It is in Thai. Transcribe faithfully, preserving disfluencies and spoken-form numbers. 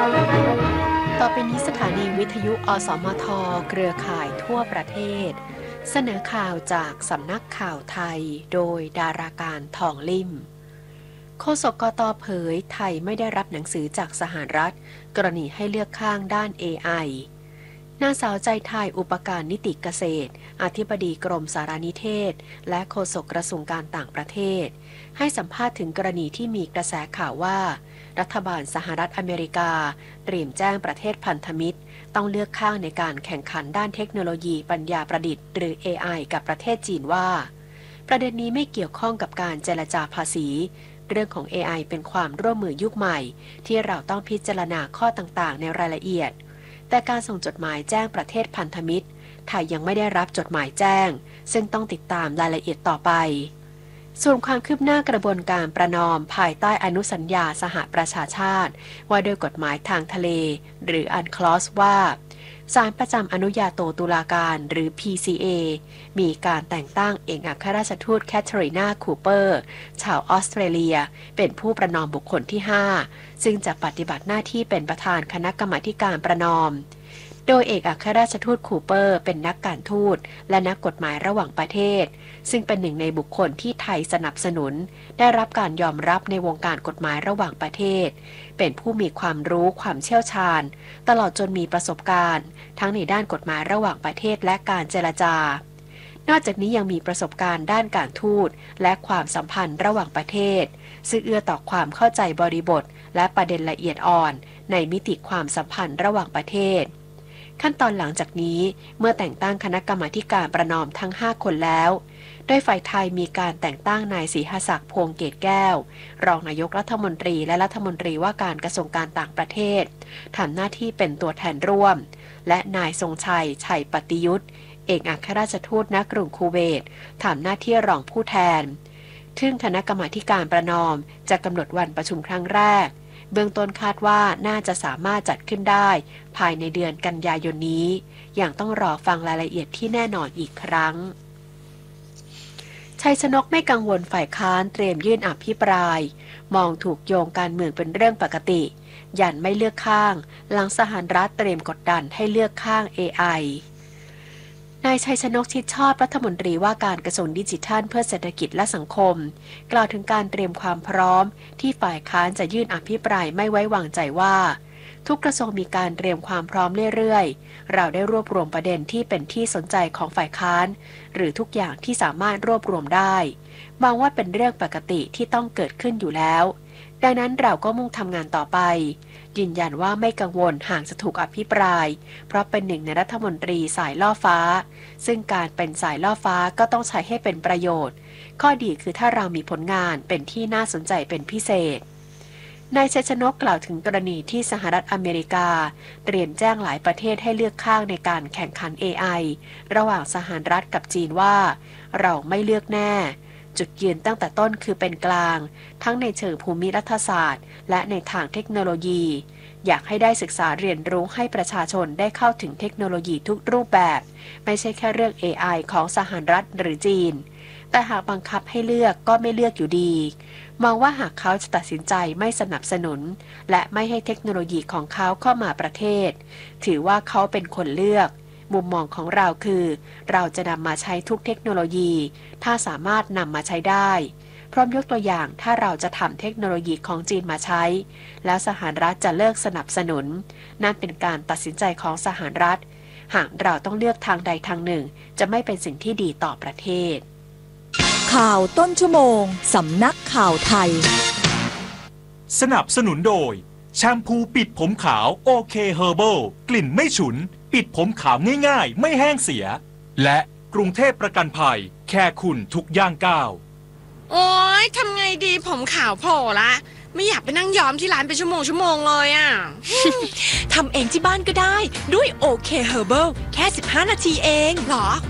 ต่อไปนี้สถานีวิทยุอสมทเครือข่ายทั่วประเทศเสนอข่าวจากสำนักข่าวไทยโดยดาราการทองลิ่มโฆษกกต.เผยไทยไม่ได้รับหนังสือจากสหรัฐกรณีให้เลือกข้างด้าน เอ ไอ นางสาวใจไทยอุปการนิติเกษตรอธิบดีกรมสารนิเทศและโฆษกกระทรวงการต่างประเทศให้สัมภาษณ์ถึงกรณีที่มีกระแสข่าวว่ารัฐบาลสหรัฐอเมริกาเตรียมแจ้งประเทศพันธมิตรต้องเลือกข้างในการแข่งขันด้านเทคโนโลยีปัญญาประดิษฐ์หรือ เอ ไอ กับประเทศจีนว่าประเด็นนี้ไม่เกี่ยวข้องกับการเจรจาภาษีเรื่องของ เอ ไอ เป็นความร่วมมือยุคใหม่ที่เราต้องพิจารณาข้อต่างๆในรายละเอียดแต่การส่งจดหมายแจ้งประเทศพันธมิตรไทยยังไม่ได้รับจดหมายแจ้งซึ่งต้องติดตามรายละเอียดต่อไปส่วนความคืบหน้ากระบวนการประนอมภายใต้อนุสัญญาสหประชาชาติว่าด้วยกฎหมายทางทะเลหรืออันคลอสว่าศาลประจำอนุญาโตตุลาการหรือ พี ซี เอ มีการแต่งตั้งเอกอัครราชทูตแคทเธอรีนาคูเปอร์ชาวออสเตรเลียเป็นผู้ประนอมบุคคลที่ห้าซึ่งจะปฏิบัติหน้าที่เป็นประธานคณะกรรมาการประนอมโดยเอกอัครราชทูตคูเปอร์เป็นนักการทูตและนักกฎหมายระหว่างประเทศซึ่งเป็นหนึ่งในบุคคลที่ไทยสนับสนุนได้รับการยอมรับในวงการกฎหมายระหว่างประเทศเป็นผู้มีความรู้ความเชี่ยวชาญตลอดจนมีประสบการณ์ทั้งในด้านกฎหมายระหว่างประเทศและการเจรจานอกจากนี้ยังมีประสบการณ์ด้านการทูตและความสัมพันธ์ระหว่างประเทศซึ่งเอื้อต่อความเข้าใจบริบทและประเด็นละเอียดอ่อนในมิติความสัมพันธ์ระหว่างประเทศขั้นตอนหลังจากนี้เมื่อแต่งตั้งคณะกรรมาการประนอมทั้งห้าคนแล้วโดยฝ่ายไทยมีการแต่งตั้งนายศรีหศักดิ์พวงเกตแก้วรองนายกรัฐมนตรีและรัฐมนตรีว่าการกระทรวงการต่างประเทศทำหน้าที่เป็นตัวแทนร่วมและนายทรงชัยชัยปฏิยุทธเอกอัครราชทูตณกรุงคูเวตทำหน้าที่รองผู้แทนซึ่งคณะกรรมาการประนอมจะกำหนดวันประชุมครั้งแรกเบื้องต้นคาดว่าน่าจะสามารถจัดขึ้นได้ภายในเดือนกันยายนนี้อย่างต้องรอฟังรายละเอียดที่แน่นอนอีกครั้งชัยชนกไม่กังวลฝ่ายค้านเตรียมยื่นอภิปรายมองถูกโยงการเมืองเป็นเรื่องปกติยันไม่เลือกข้างหลังสหรัฐเตรียมกดดันให้เลือกข้าง เอ ไอ นายชัยชนกชิดชอบรัฐมนตรีว่าการกระทรวงดิจิทัลเพื่อเศรษฐกิจและสังคมกล่าวถึงการเตรียมความพร้อมที่ฝ่ายค้านจะยื่นอภิปรายไม่ไว้วางใจว่าทุกกระทรวงมีการเตรียมความพร้อมเรื่อยๆเราได้รวบรวมประเด็นที่เป็นที่สนใจของฝ่ายค้านหรือทุกอย่างที่สามารถรวบรวมได้มองว่าเป็นเรื่องปกติที่ต้องเกิดขึ้นอยู่แล้วดังนั้นเราก็มุ่งทำงานต่อไปยืนยันว่าไม่กังวลหากจะถูกอภิปรายเพราะเป็นหนึ่งในรัฐมนตรีสายล่อฟ้าซึ่งการเป็นสายล่อฟ้าก็ต้องใช้ให้เป็นประโยชน์ข้อดีคือถ้าเรามีผลงานเป็นที่น่าสนใจเป็นพิเศษนายชัยชนกกล่าวถึงกรณีที่สหรัฐอเมริกาเตรียมแจ้งหลายประเทศให้เลือกข้างในการแข่งขัน เอ ไอ ระหว่างสหรัฐกับจีนว่าเราไม่เลือกแน่จุดยืนตั้งแต่ต้นคือเป็นกลางทั้งในเชิงภูมิรัฐศาสตร์และในทางเทคโนโลยีอยากให้ได้ศึกษาเรียนรู้ให้ประชาชนได้เข้าถึงเทคโนโลยีทุกรูปแบบไม่ใช่แค่เรื่อง เอ ไอ ของสหรัฐหรือจีนแต่หากบังคับให้เลือกก็ไม่เลือกอยู่ดีมองว่าหากเขาจะตัดสินใจไม่สนับสนุนและไม่ให้เทคโนโลยีของเขาเข้ามาประเทศถือว่าเขาเป็นคนเลือกมุมมองของเราคือเราจะนำมาใช้ทุกเทคโนโลยีถ้าสามารถนำมาใช้ได้พร้อมยกตัวอย่างถ้าเราจะทำเทคโนโลยีของจีนมาใช้แล้วสหรัฐจะเลิกสนับสนุนนั่นเป็นการตัดสินใจของสหรัฐหากเราต้องเลือกทางใดทางหนึ่งจะไม่เป็นสิ่งที่ดีต่อประเทศข่าวต้นชั่วโมงสำนักข่าวไทยสนับสนุนโดยแชมพูปิดผมขาวโอเคเฮอร์เบิลกลิ่นไม่ฉุนปิดผมขาวง่ายๆไม่แห้งเสียและกรุงเทพประกันภัยแค่คุณทุกย่างก้าวโอ๊ยทำไงดีผมขาวโผล่ละไม่อยากไปนั่งย้อมที่ร้านเป็นชั่วโมงชั่วโมงเลยอ่ะทำเองที่บ้านก็ได้ด้วยโอเคเฮอร์เบิลแค่สิบห้านาทีเองหรอ